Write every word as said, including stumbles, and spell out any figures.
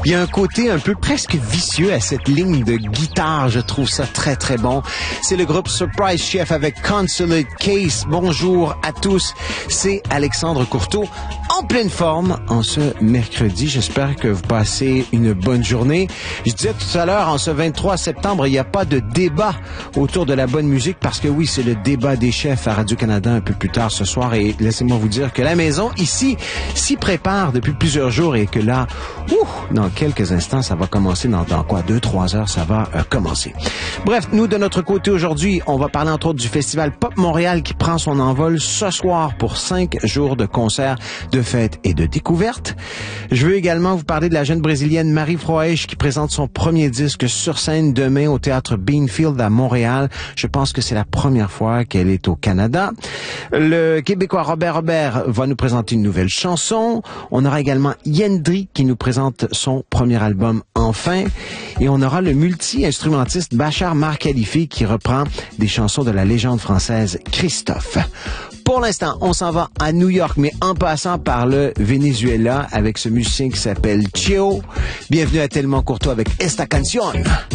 Il y a un côté un peu presque vicieux à cette ligne de guitare. Je trouve ça très, très bon. C'est le groupe Surprise Chef avec Consulate Case. Bonjour à tous. C'est Alexandre Courteau en pleine forme en ce mercredi. J'espère que vous passez une bonne journée. Je disais tout à l'heure, en ce vingt-trois septembre, il n'y a pas de débat autour de la bonne musique parce que oui, c'est le débat des chefs à Radio-Canada un peu plus tard ce soir et laissez-moi vous dire que la maison ici s'y prépare depuis plusieurs jours et que là, ouh, dans quelques instants, ça va commencer dans, dans quoi, deux, trois heures, ça va euh, commencer. Bref, nous, de notre côté aujourd'hui, on va parler entre autres du Festival Pop Montréal qui prend son envol ce soir pour cinq jours de concerts, de fêtes et de découvertes. Je veux également vous parler de la jeune brésilienne Marie Froesch qui présente son premier disque sur scène demain au Théâtre Beanfield à Montréal. Je pense que c'est la première fois qu'elle est au Canada. Le Québécois Robert Robert va nous présenter une nouvelle chanson. On aura également Yendri qui nous présente son premier album Enfin. Et on aura le multi-instrumentiste Bachar Mar Khalifi qui reprend des chansons de la légende française Christophe. Pour l'instant, on s'en va à New York, mais en passant par le Venezuela avec ce musicien qui s'appelle Cheo. Bienvenue à Tellement Courtois avec Esta Canción.